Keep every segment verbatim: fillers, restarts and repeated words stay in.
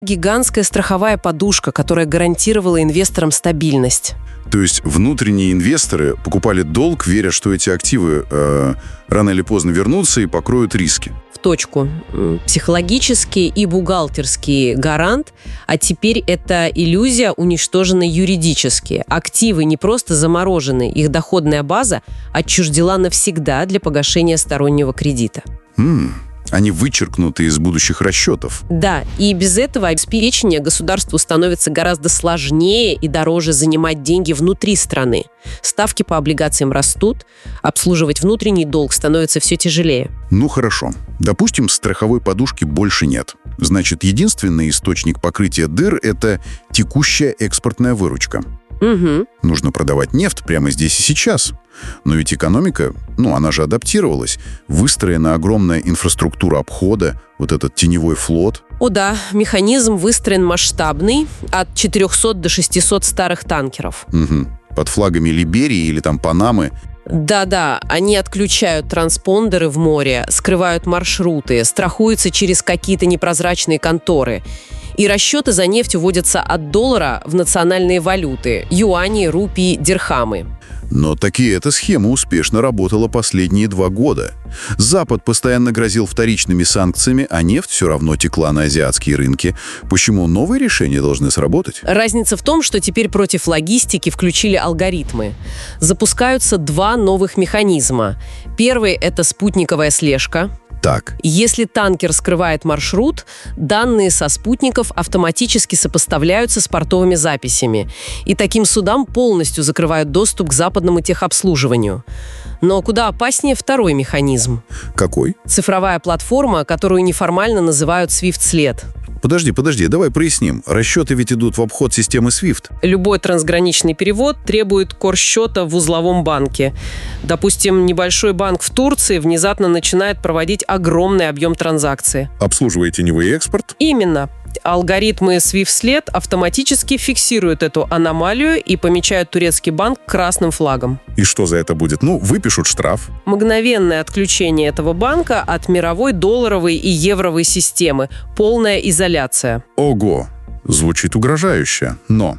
Гигантская страховая подушка, которая гарантировала инвесторам стабильность. То есть внутренние инвесторы покупали долг, веря, что эти активы э, рано или поздно вернутся и покроют риски. В точку. Психологический и бухгалтерский гарант, а теперь эта иллюзия уничтожена юридически. Активы не просто заморожены, их доходная база отчуждена навсегда для погашения стороннего кредита. М-м. Они вычеркнуты из будущих расчетов. Да, и без этого обеспечения государству становится гораздо сложнее и дороже занимать деньги внутри страны. Ставки по облигациям растут, обслуживать внутренний долг становится все тяжелее. Ну хорошо. Допустим, страховой подушки больше нет. Значит, единственный источник покрытия дыр – это текущая экспортная выручка. Угу. Нужно продавать нефть прямо здесь и сейчас. Но ведь экономика, ну, она же адаптировалась. Выстроена огромная инфраструктура обхода, вот этот теневой флот. О да, механизм выстроен масштабный, от четырехсот до шестисот старых танкеров. Угу. Под флагами Либерии или там Панамы. Да-да, они отключают транспондеры в море, скрывают маршруты, страхуются через какие-то непрозрачные конторы. И расчеты за нефть уводятся от доллара в национальные валюты – юани, рупии, дирхамы. Но таки эта схема успешно работала последние два года. Запад постоянно грозил вторичными санкциями, а нефть все равно текла на азиатские рынки. Почему новые решения должны сработать? Разница в том, что теперь против логистики включили алгоритмы. Запускаются два новых механизма. Первый – это спутниковая слежка. Так. Если танкер скрывает маршрут, данные со спутников автоматически сопоставляются с портовыми записями. И таким судам полностью закрывают доступ к западному техобслуживанию. Но куда опаснее второй механизм. Какой? Цифровая платформа, которую неформально называют свифт-след. Подожди, подожди, давай проясним. Расчеты ведь идут в обход системы свифт. Любой трансграничный перевод требует корсчета в узловом банке. Допустим, небольшой банк в Турции внезапно начинает проводить огромный объем транзакций. Обслуживая теневой экспорт? Именно. Алгоритмы свифт-след автоматически фиксируют эту аномалию и помечают турецкий банк красным флагом. И что за это будет? Ну, выпишут штраф. Мгновенное отключение этого банка от мировой долларовой и евровой системы. Полная изоляция. Ого! Звучит угрожающе. Но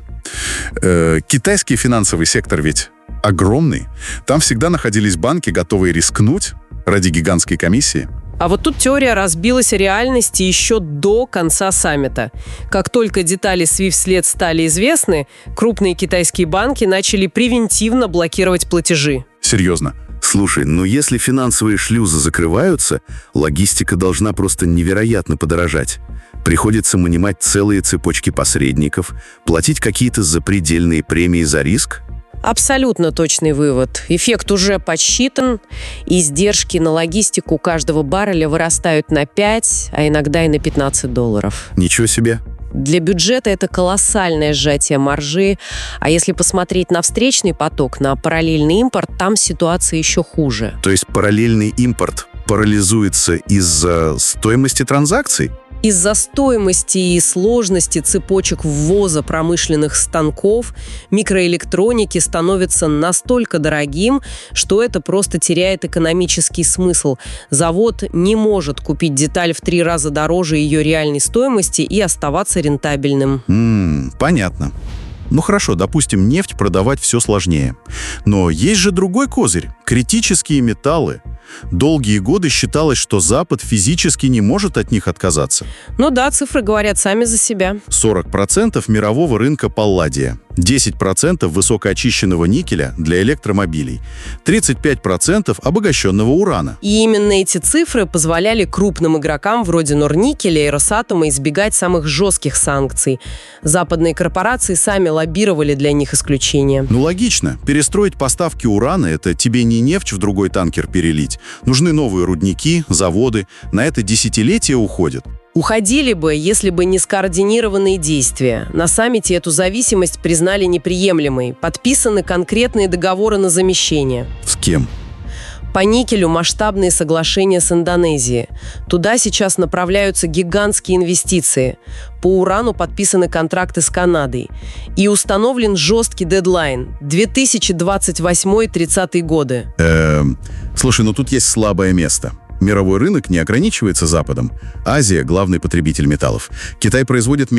э, китайский финансовый сектор ведь огромный. Там всегда находились банки, готовые рискнуть ради гигантской комиссии. А вот тут теория разбилась о реальности еще до конца саммита. Как только детали свифт-след стали известны, крупные китайские банки начали превентивно блокировать платежи. Серьезно? Слушай, ну если финансовые шлюзы закрываются, логистика должна просто невероятно подорожать. Приходится нанимать целые цепочки посредников, платить какие-то запредельные премии за риск. Абсолютно точный вывод. Эффект уже подсчитан. Издержки на логистику каждого барреля вырастают на пять, а иногда и на пятнадцать долларов. Ничего себе. Для бюджета это колоссальное сжатие маржи. А если посмотреть на встречный поток, на параллельный импорт, там ситуация еще хуже. То есть параллельный импорт парализуется из-за стоимости транзакций? Из-за стоимости и сложности цепочек ввоза промышленных станков микроэлектроники становится настолько дорогим, что это просто теряет экономический смысл. Завод не может купить деталь в три раза дороже ее реальной стоимости и оставаться рентабельным. М-м, понятно. Ну хорошо, допустим, нефть продавать все сложнее. Но есть же другой козырь – критические металлы. Долгие годы считалось, что Запад физически не может от них отказаться. Ну да, цифры говорят сами за себя. сорок процентов мирового рынка палладия, десять процентов высокоочищенного никеля для электромобилей, тридцать пять процентов обогащенного урана. И именно эти цифры позволяли крупным игрокам вроде Норникеля и Росатома избегать самых жестких санкций. Западные корпорации сами лоббировали для них исключения. Ну логично. Перестроить поставки урана – это тебе не нефть в другой танкер перелить. Нужны новые рудники, заводы. На это десятилетия уходят. Уходили бы, если бы не скоординированные действия. На саммите эту зависимость признали неприемлемой. Подписаны конкретные договоры на замещение. С кем? По никелю масштабные соглашения с Индонезией. Туда сейчас направляются гигантские инвестиции. По урану подписаны контракты с Канадой. И установлен жесткий дедлайн – две тысячи двадцать восьмой — тридцатый годы. Эм, слушай, ну тут есть слабое место. Мировой рынок не ограничивается Западом. Азия – главный потребитель металлов. Китай производит